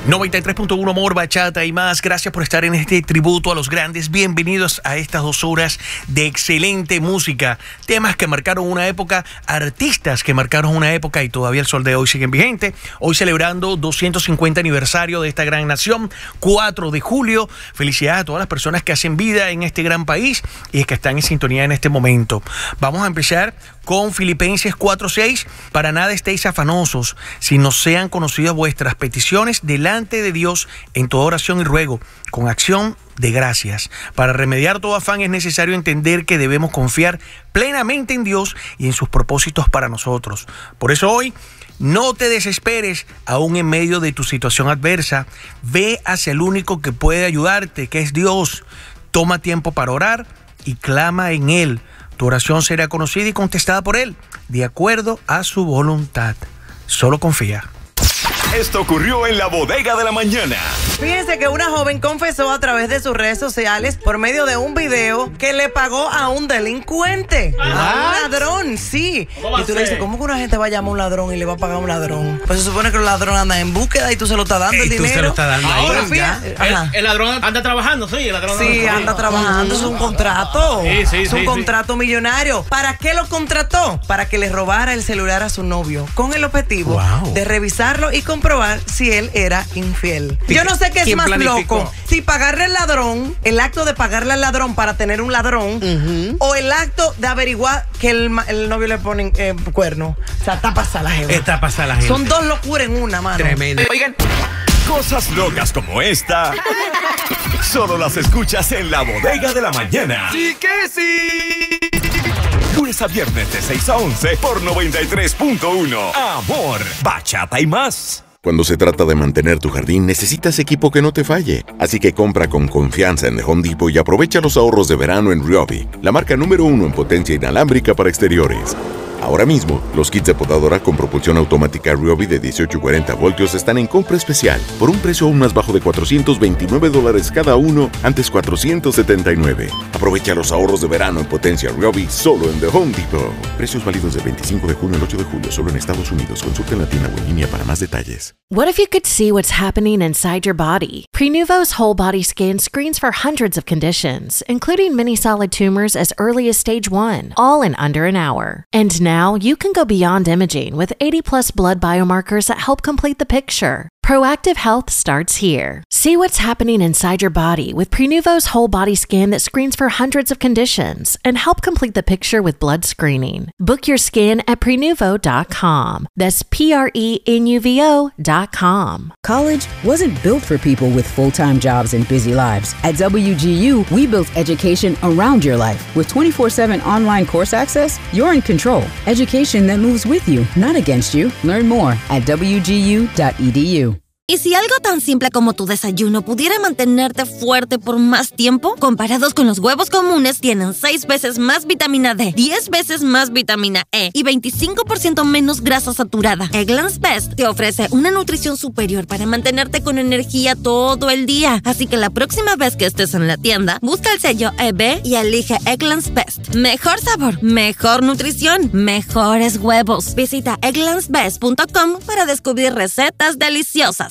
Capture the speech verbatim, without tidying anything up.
noventa y tres punto uno Amor, Bachata y más. Gracias por estar en este tributo a los grandes. Bienvenidos a estas dos horas de excelente música. Temas que marcaron una época, artistas que marcaron una época y todavía el sol de hoy siguen vigente. Hoy celebrando doscientos cincuenta aniversario de esta gran nación, cuatro de julio. Felicidades a todas las personas que hacen vida en este gran país y que están en sintonía en este momento. Vamos a empezar con Filipenses cuatro seis. Para nada estéis afanosos, sino sean conocidas vuestras peticiones delante de Dios en toda oración y ruego, con acción de gracias. Para remediar todo afán es necesario entender que debemos confiar plenamente en Dios y en sus propósitos para nosotros. Por eso hoy, no te desesperes, aún en medio de tu situación adversa. Ve hacia el único que puede ayudarte, que es Dios. Toma tiempo para orar y clama en Él. Tu oración será conocida y contestada por Él, de acuerdo a su voluntad. Solo confía. Esto ocurrió en la bodega de la mañana. Fíjense que una joven confesó a través de sus redes sociales por medio de un video que le pagó a un delincuente, a un ladrón, sí. Y tú le dices, ¿cómo que una gente va a llamar a un ladrón y le va a pagar a un ladrón? Pues se supone que el ladrón anda en búsqueda y tú se lo estás dando el tú dinero. se lo estás dando ahí. Ahora, fíjate, el, el ladrón anda trabajando, sí. El ladrón sí, anda, anda trabajando, es un contrato. Sí, sí, es un sí, contrato sí. millonario. ¿Para qué lo contrató? Para que le robara el celular a su novio, con el objetivo wow. de revisarlo y comprobar si él era infiel. Yo no sé qué es más planificó? loco, si pagarle al ladrón, el acto de pagarle al ladrón para tener un ladrón, uh-huh. o el acto de averiguar que el, el novio le pone eh, cuerno. O sea, está pasada la gente. Está pasada la gente. Son dos locuras en una, mano. Tremendo. Oigan, cosas locas como esta solo las escuchas en la bodega de la mañana. ¡Sí que sí! Lunes a viernes de seis a once por noventa y tres punto uno. Amor, Bachata y más. Cuando se trata de mantener tu jardín, necesitas equipo que no te falle. Así que compra con confianza en The Home Depot y aprovecha los ahorros de verano en Ryobi, la marca número uno en potencia inalámbrica para exteriores. Ahora mismo, los kits de podadora con propulsión automática Ryobi de dieciocho y cuarenta voltios están en compra especial por un precio aún más bajo de cuatrocientos veintinueve dólares cada uno, antes cuatrocientos setenta y nueve. Aprovecha los ahorros de verano en potencia Ryobi solo en The Home Depot. Precios válidos del veinticinco de junio al ocho de julio solo en Estados Unidos. Consulta en la tienda o en línea para más detalles. What if you could see what's happening inside your body? Prenuvo's whole body scan screens for hundreds of conditions, including many solid tumors as early as stage one, all in under an hour. And now you can go beyond imaging with eighty plus blood biomarkers that help complete the picture. Proactive health starts here. See what's happening inside your body with Prenuvo's whole body scan that screens for hundreds of conditions and help complete the picture with blood screening. Book your scan at prenuvo dot com. That's P R E N U V O dot com. College wasn't built for people with full-time jobs and busy lives. At W G U, we built education around your life. With twenty-four seven online course access, you're in control. Education that moves with you, not against you. Learn more at W G U dot E D U. ¿Y si algo tan simple como tu desayuno pudiera mantenerte fuerte por más tiempo? Comparados con los huevos comunes, tienen seis veces más vitamina D, diez veces más vitamina E y veinticinco por ciento menos grasa saturada. Eggland's Best te ofrece una nutrición superior para mantenerte con energía todo el día. Así que la próxima vez que estés en la tienda, busca el sello E B y elige Eggland's Best. Mejor sabor, mejor nutrición, mejores huevos. Visita egglands best punto com para descubrir recetas deliciosas.